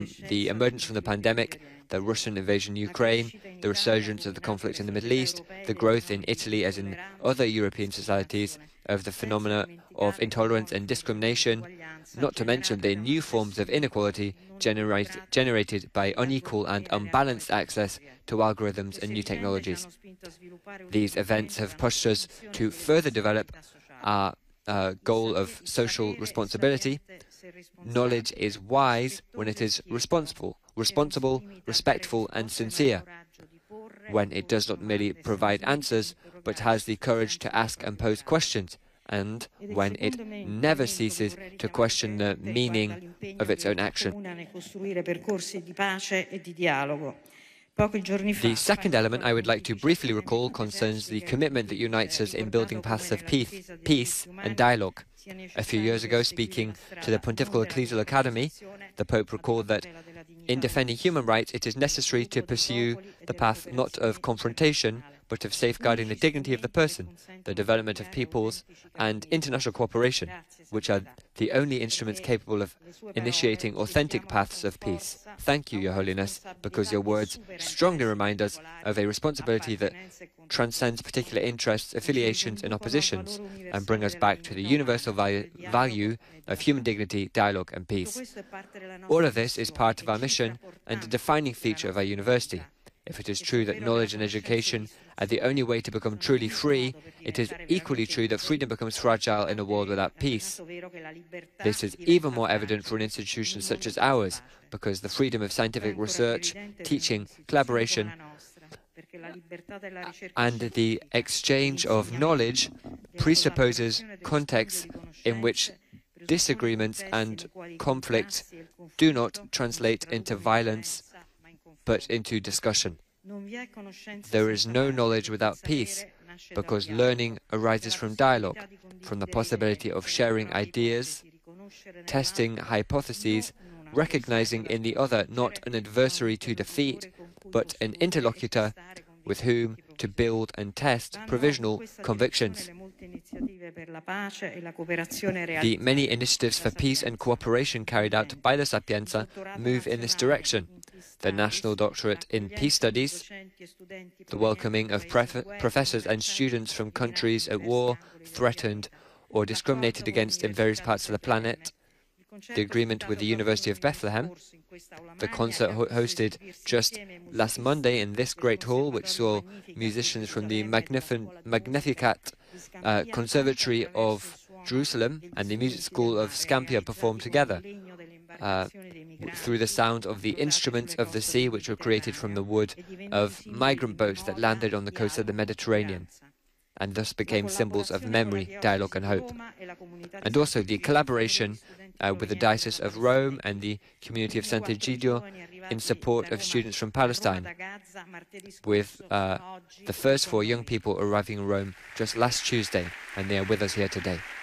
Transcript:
the emergence from the pandemic, the Russian invasion of Ukraine, the resurgence of the conflict in the Middle East, the growth in Italy as in other European societies of the phenomena of intolerance and discrimination, not to mention the new forms of inequality generated by unequal and unbalanced access to algorithms and new technologies. These events have pushed us to further develop our goal of social responsibility. Knowledge is wise when it is responsible, respectful, and sincere, when it does not merely provide answers, but has the courage to ask and pose questions, and when it never ceases to question the meaning of its own action. The second element I would like to briefly recall concerns the commitment that unites us in building paths of peace and dialogue. A few years ago, speaking to the Pontifical Ecclesial Academy, the Pope recalled that in defending human rights, it is necessary to pursue the path not of confrontation, but of safeguarding the dignity of the person, the development of peoples, and international cooperation, which are the only instruments capable of initiating authentic paths of peace. Thank you, Your Holiness, because your words strongly remind us of a responsibility that transcends particular interests, affiliations, and oppositions, and bring us back to the universal value of human dignity, dialogue, and peace. All of this is part of our mission and a defining feature of our university. If it is true that knowledge and education are the only way to become truly free, it is equally true that freedom becomes fragile in a world without peace. This is even more evident for an institution such as ours, because the freedom of scientific research, teaching, collaboration, and the exchange of knowledge presupposes contexts in which disagreements and conflict do not translate into violence, but into discussion. There is no knowledge without peace, because learning arises from dialogue, from the possibility of sharing ideas, testing hypotheses, recognizing in the other not an adversary to defeat, but an interlocutor with whom to build and test provisional convictions. The many initiatives for peace and cooperation carried out by the Sapienza move in this direction. The National Doctorate in Peace Studies, the welcoming of professors and students from countries at war, threatened, or discriminated against in various parts of the planet, the agreement with the University of Bethlehem, the concert hosted just last Monday in this great hall, which saw musicians from the Magnificat Conservatory of Jerusalem and the music school of Scampia perform together through the sound of the instruments of the sea, which were created from the wood of migrant boats that landed on the coast of the Mediterranean, and thus became symbols of memory, dialogue, and hope. And also the collaboration with the Diocese of Rome and the community of Sant'Egidio in support of students from Palestine, with the first 4 young people arriving in Rome just last Tuesday, and they are with us here today.